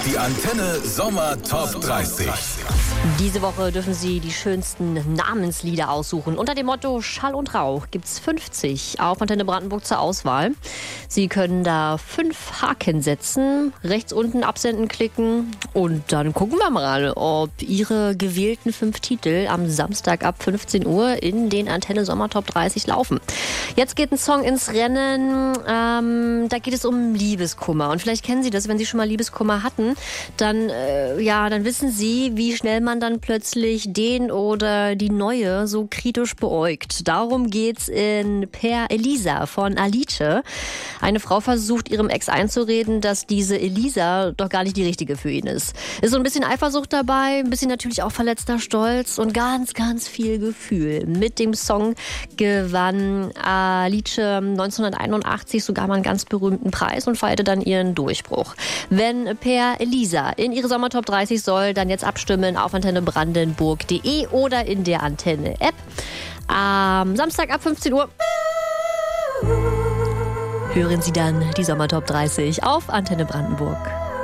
Die Antenne Sommer Top 30. Diese Woche dürfen Sie die schönsten Namenslieder aussuchen. Unter dem Motto Schall und Rauch gibt es 50 auf Antenne Brandenburg zur Auswahl. Sie können da 5 Haken setzen, rechts unten absenden klicken und dann gucken wir mal, ob Ihre gewählten 5 Titel am Samstag ab 15 Uhr in den Antenne Sommer Top 30 laufen. Jetzt geht ein Song ins Rennen, da geht es um Liebeskummer. Und vielleicht kennen Sie das, wenn Sie schon mal Liebeskummer hatten, dann wissen Sie, wie schnell man dann plötzlich den oder die Neue so kritisch beäugt. Darum geht's in Per Elisa von Alice. Eine Frau versucht ihrem Ex einzureden, dass diese Elisa doch gar nicht die richtige für ihn ist. Ist so ein bisschen Eifersucht dabei, ein bisschen natürlich auch verletzter Stolz und ganz, ganz viel Gefühl. Mit dem Song gewann Alice 1981 sogar mal einen ganz berühmten Preis und feierte dann ihren Durchbruch. Wenn Per Elisa in ihre Sommertop 30 soll, dann jetzt abstimmen auf antennebrandenburg.de oder in der Antenne-App. Am Samstag ab 15 Uhr hören Sie dann die Sommertop 30 auf Antenne Brandenburg.